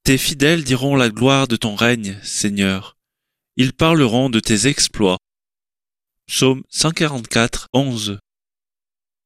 Tes fidèles diront la gloire de ton règne, Seigneur. Ils parleront de tes exploits. Psaume 144, 11.